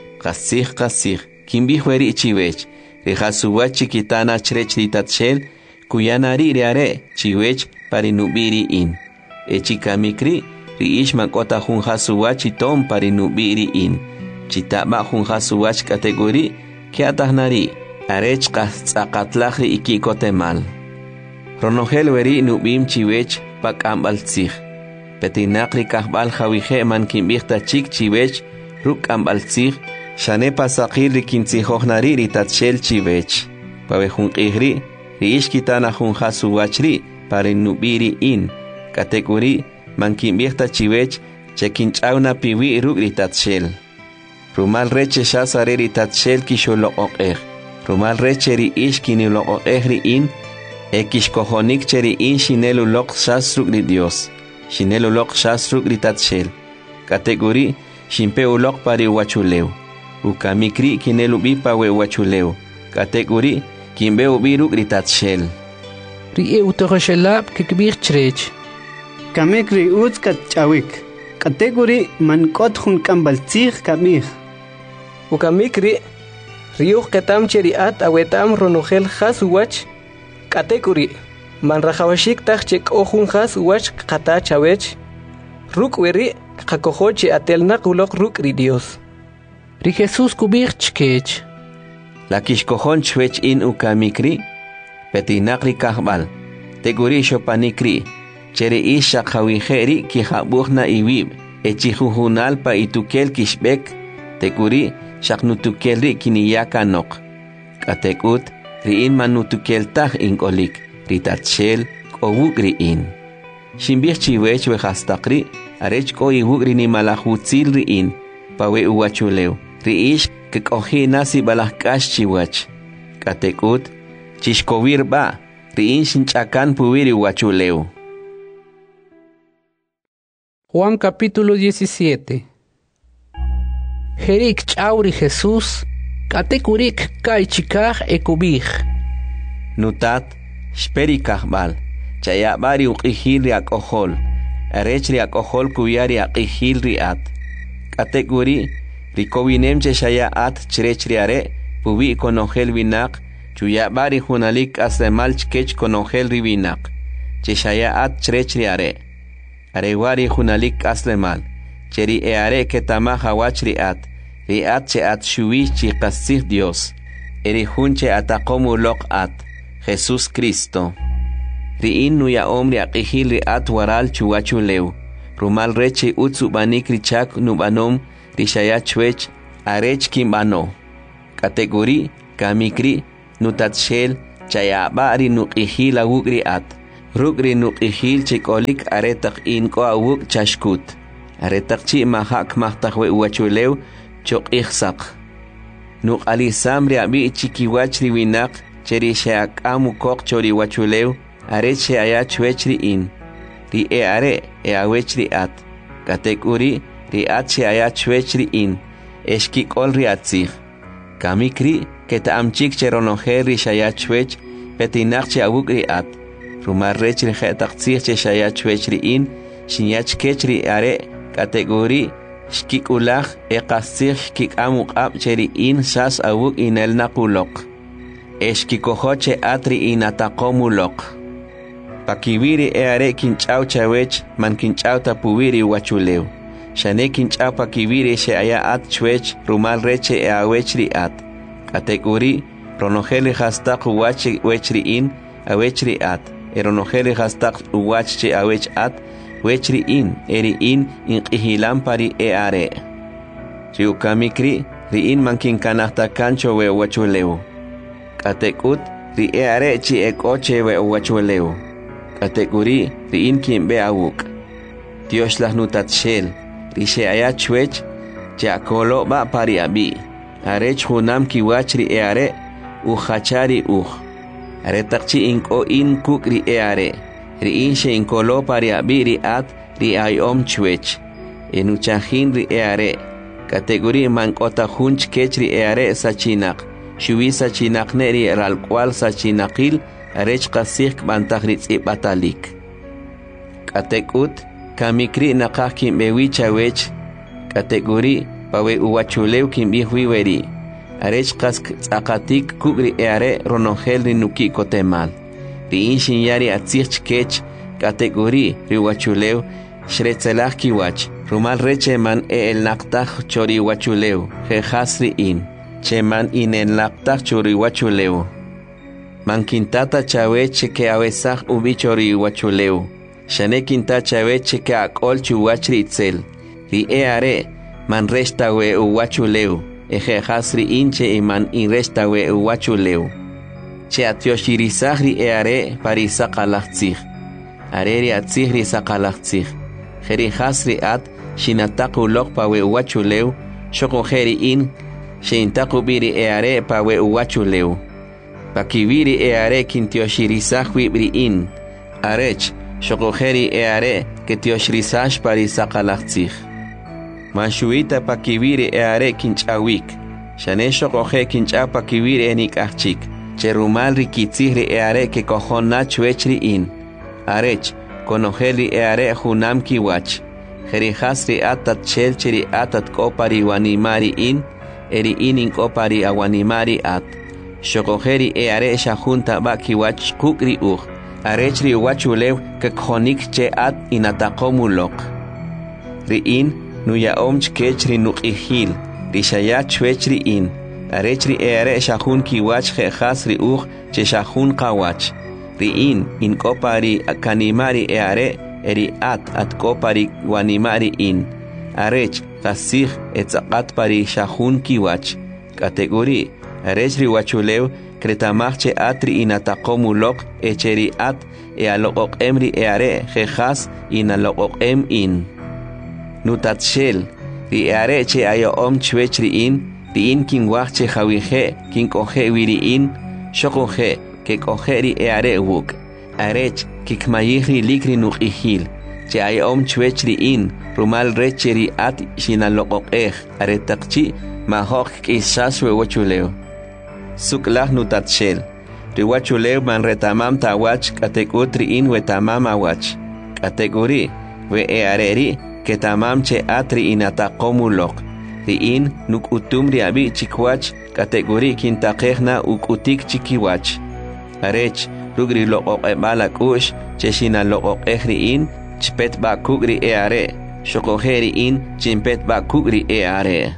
qasih kimbihweri chiwech rihasuwach chikitana chrechri tatshel kuyanari riare chiwech parinubiri in echikamikri riish mankota hun hasuwach itom parinubiri in chitaba hun hasuwach kategori kiatahnari arech qastzaqatlahri ikikotemal ronogel weri nubim chiwech pakambaltzig petinaqri kahbal jawije man kimbihta chik chiwech rukkambaltzig shane pasaqir rikintzijojnari ritatshel chiwech pawe junqihri riish kitana hun hasuwachri parinubiri in kategori man kimbihta chiwech chekinch'awna piwi ruk ritatshel rumal reche shasare ritatshel kisholoqoqej rumal reche riish kiniloqoqej in ekishkojonik cheri in shineluloq shasruk ri Dios shineluloq shasruk ritatshel kategori shimpeuloq pari wachuleu ukamikri kinelubipa we wachuleu kategori kimbeu biruk ritatshel ri utogoshelab kikbir chrech kamikri utskat chawik kategori mankot hun kambaltzig kamih ukamikri riuh ketam cheriat awetam ronogel hasuwach kategori man rajawashik tachchek ohun hasuwach qata chawech ruk weri qakojochi atelnaq uloq ruk ri Dios ri Jesus kubir chkech la kishkojon chwech in ukamikri petinaqri kahbal teguri shopanikri cheri isha khawiheri kihabuhna iwib echihujunal pa itukel kishbek teguri shaqnutukelri kiniyakanok katekut riin manutukeltaj inkolik ritatshel k'owuk riin shimbij chiwech we hastaqri arech k'o iwuk rini malajutzil riin pawe uwachuleu riish kek'ojina sibalaj k'ax chiwach katekut chishkowir ba riin shinch'akan puwir uwachuleu. Juan capítulo 17. Jerik chauri Jesús, katekurik kaichikaj ekubij. Nutat, shperikajbal, chayabari uqihil riak ojol, arech riak ojol kuyari aqihil riat. Katekuri, rikowinem cheshaya at chrech riare, pubi konogel vinak, chuyabari hunalik aslemal chkech konogel rivinak, cheshaya at chrech riare. Arewari hunalik aslemal, cheri eare ketama hawach riat che at shuwi chi qasih Dios, eri hunche atakomu lok at, Jesús Cristo. Riin nuya omri aqihil riat waral chuwachuleu, rumal reche utsu banik richak nubanom rishaya arech kimbano. Kategori, kamikri, nutatshel, chayaba ri nuqihil awuk ri at ruk ri nuqihil chikolik aretaq inko awuk chashkut aretaq chi mahak mahtak we uwachulew choqihsaq nuq alisam ri abi chikiwach ri winak cheri sheak amukok chori wachulew are che aya chwech ri in ri are awech ri at katekuri ri at che aya chwech ri in eshkikol ri atzig kamikri keta amchik cheronoje ri shaya chwech petinak che awuk ri at rumar rech ri khetak tzig che shaya chwech ri in shinyach kech ri are kategori shkikulach eqasig shkikamuk ab cheri in shas awuk inel nakulok eshkikojoche atri inatakomulok pakibiri are kinchau chawech man kinchau tapuwiri wachulew shane kinchau pakibiri she aya at chwech rumal reche awech ri at kategori ronojeli hastaq uwach wechri in awech ri at eronojeli hastaq uwach che awech at wechri in eri in inqihilan pari are riukamikri ri in mankin kanahta kancho we wachulew katekut ri are chi ekoche we wachulew kategori ri in kimbe awuk Dios las nutatshel ri she aya chwech jakolo ba pari abi arech hunam kiwach ri are uchachari are takchi inko in kuk ri are ri in she inkolo pari abi ri at ri ayom chwech enuchahin ri are kategori mankota hunch kech ri are sachinak shuwi sachinak ne ri ralkwal sachinakil arech qasik bantagritz batalik katekut kamikri naqah kimbewi chawech kategori pawe uwachulew kimbi huiweri arech qask tsaqatik kubri are ronongel ri nuki kotemal ri inshin yari atzich kech kategori ri uwachulew shretzelach kiwach rumal reche man el naqtaj chori uwachulew jehasri in cheman inen naqtaj chori uwachulew man kintata chawech ke awesaj ubichori uwachulew shane kinta chawech ke akol chuwachri itzel ri are man resta we uwachulew eje hasri inche iman in resta we uwachulew che atioshirisak ri are parisa qalachtzig areri atzig ri saqalachtzig jeri hasri at shinataqu lok pa we uwachulew shoko jeri in shintaqu biri are pa we uwachulew pakibiri are kintioshirisaj wibri in arech shoko jeri are que tioshirisash parisa qalachtzig Manshuita pakibiri are kinchawik shane shokoje kinchapa kibiri enik achik cherumal rikitzihri are ke kohonna chwechri in arech konojeli are hunam kiwach jerihasri atat chelcheri atat kopari wanimari in eri inin kopari awanimari at shokojeri are shahunta bakiwach kukri arechri wachulew ke khonik che at inatakomulok ri in nuya omch kechri nuqihil rishaya chwechri in arechri are shahun kiwach khasri che shahun qawach ri in kopari kanimari are eri at kopari wanimari in arech qasig etzaqat pari shahun kiwach kategori arechri wachulew kretamach atri inataqomulok echeri at aloqoq emri are khas inaloqoq in nutatshel ri are che ayo chwechri in ri in kin wach che khawije kin koje wiri in shokoje ke kojeri are wuk arech kikmayihri likri nuqihil che ayo chwechri in rumal recheri at shinaloqoq are taqchi mahok kisaswe wachulew suklah nutatshel ri wachulew man retamam tawach kategori in wetamam awach kategori we areri que tamam che atri inataqomulok ri in nukutum ri abi chikwach kategori kintaqejna ukutik chikiwach arech rugri loqoq balakush che shina loqoq ri in chpet bakugri are shokojeri in chimpet bakugri are.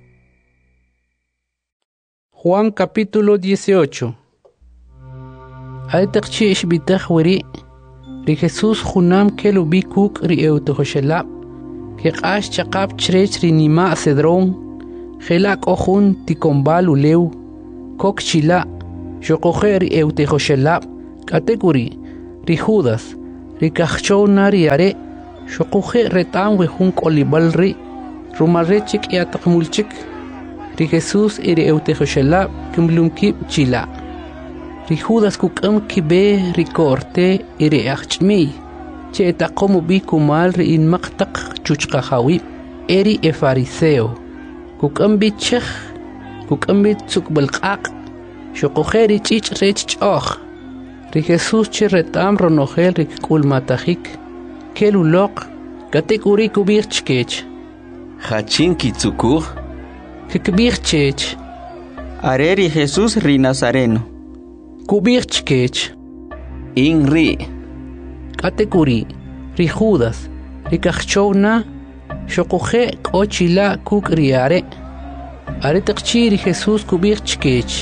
Juan capítulo 18. Aitaqchi ishbitaq wiri ri Jesús junam kelubikuk ri eutohoshelab que qash chaqab chrech rinima cedrón gelak ojun tikombal uleu kok chila xoqoje ri eutejoshelab kategori ri Judas ri kachona ri are xoqoje retam we jun kolibal ri rumarechik yataqmulchik ri Jesus ri eutejoshelab kimlumki chila ri Judas kukam kibe ri korte ri achmi che taqomu bi kumal ri in maqtaq chuchqahawi eri e fariseo kukam bi chekh kukam bi tsukbalqaq xoqojeri chich rech ch'oj ri Jesus che retam ronojel ri kulmatajik keluloq kategori kubir chkech hachin kitsukur kikbir chech areri Jesus ri Nazareno kubir chkech inri kategori ri Judas ri kachona xoqoje kochila kuk riare are taqchi ri Jesus kubir chkech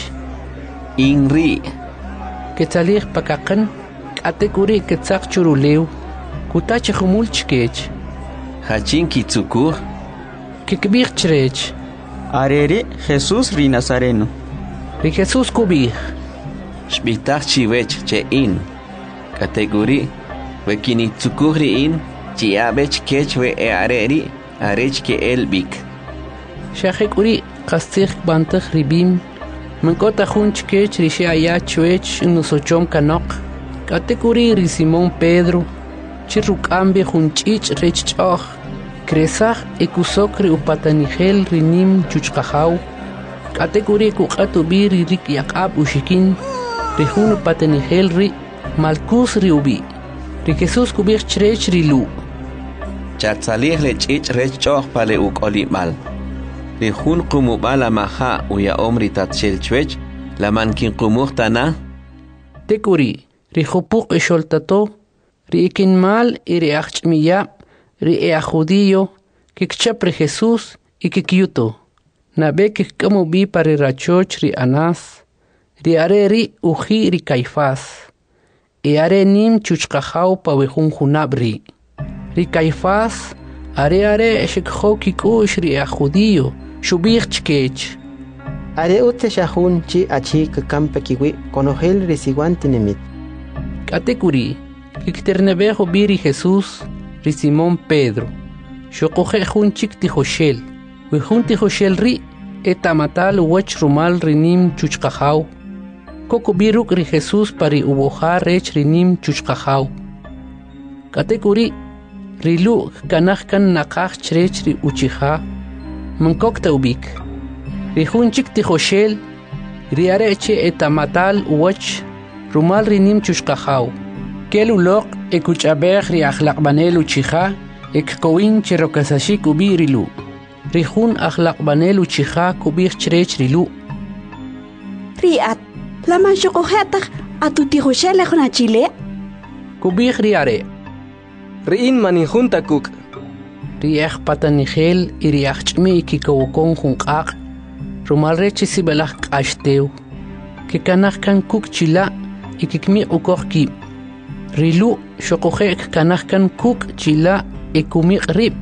inri Ketzalich pakaqan kategori ketzaq churuleu kutach khumul chkech hachin kitsukur kikbir chrech areri Jesus ri Nazareno ri Jesus kubir shbitach chiwech che in kategori we kinitsukur in chiabech kech we areri arech ke elbik shaqikuri qastikh bantach ribim من كوتا خونش كيش ريشي آيات شويش إنو سوچوم كنوق كاتيكوري ري سيمون بيدرو چيروك أمبي خونشيش ريش چاخ كريساخ إكوسوك ري أوباتانيخيل ري نيم چوچقاخاو كاتيكوري كوقاتو بي ري ريك يقاب وشكين ري خون أوباتانيخيل ري مالكوس ري أوبي ري كيسوس كوبيخ چريش ري لو چاتساليخ لچيش ريش چاخ بالي أوكولي مال ri jun qumubala maha uya omri tatshel chwech la mankin qumuhtana tekuri ri khupuq esholtato ri ikinmal iri achmiya ri judío kikchap ri Jesus ikikyuto nabe kikamu bi pari rachoch ri Anas ri are ri uji ri Caifás e are nim chuchqahaw pa wejun junabri ri Caifás are shikho kikush ri judío shubir chkech are ute shahun chi achi kampe kiwi konogel resiwante nemit katekuri kikternebejo biri Jesus ri Simón Pedro shoqoje jun chik ti joshel we jun ti joshel ri etamatal wach rumal rinim chuchqahaw koko biruk ri Jesus pari uboja rech rinim chuchqahaw katekuri rilu kanaj kan naqaj chrech ri uchija من كوكتا وبيك ريخون چك تخوشيل رياريچي اتاماتال وچ رومال رينيم چوشقاخاو كيلو لوق اكوچ ابيخ ري اخلاق بانيلو چيخا اك كوين چروكاساشي كوبي ريلو ريخون اخلاق بانيلو چيخا كوبيخ چريچ ريلو ريات لما شقوخاتخ اتو تخوشيل اخنا چيلي كوبيخ رياري رئين ماني خونتا كوك رياخ باتانيخيل إرياخ چمي كي كوكون خنقاق رومال ريچي سيبلاخ قاشتيو كي كاناخ كان كوك چيلا إكي كمي اوكوخ كي ريلو شقوخيك كاناخ كان كوك چيلا إكومي قريب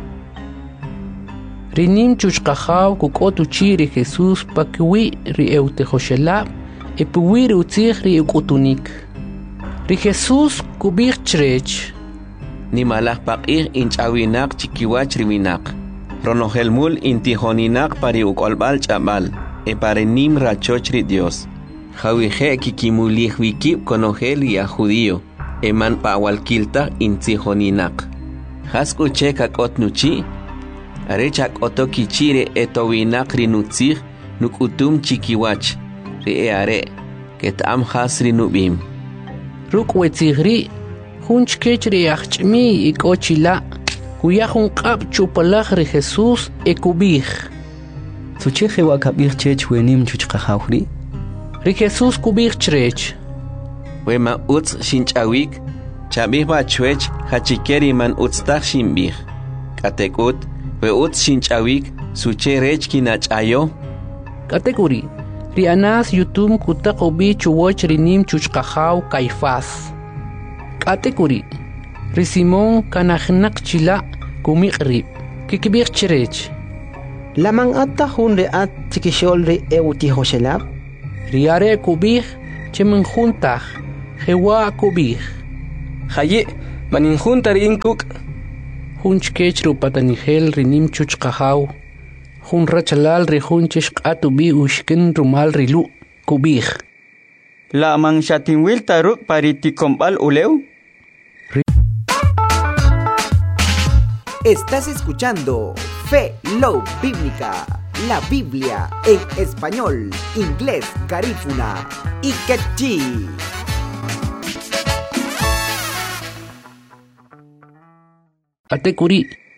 رينيم چوشقاخاو كوكوتو چي ري خيسوس باكوي ري اوتي خوشلا إبوي ري اوتيخ ري اوكوتونيك ري خيسوس كوبيخ چريچ ni malak pakir inchawinak chikiwach riwinak ronohelmul intihoninak pari ukolbal chabal e pare nim rachochri Dios jawije kikimulih wikib konogel ya judío e man pawalkilta intihoninak haskuche kakotnuchi arechak otokichire etowinak rinutzih nukutum chikiwach ri are ketam hasri nubim rukwetsigri hunch kechri achmi ikochila kuyahun qab chupalach ri Jesus ekubih sucheje wakabir chech wenim chuchqahawri ri Jesus kubih chrech we ma utz shinchawik chabih ba chwech hachikeri man utztach shimbih katekut we utz shinchawik suche rech kinachayo kategori ri Anas yutum kutaqobi chuwoch rinim chuchqahaw Caifás kategori ri Simón kanajnak chila kumiqrib kikbir chirech laman atta hun re at tikishol re euti hoshelab riare kubij chemen juntaj jewa kubij Haye, manin junta rinkuk. Hunchkech rupatanigel rinim chuchqahaw. Hun rachalal ri hunchish qatu bi ushkin rumal rilu kubij. La manchatinwil taruk pariti kombal uleu. Estás escuchando Fe Low Bíblica, la Biblia en español, inglés, garífuna y quechí. Ate kuri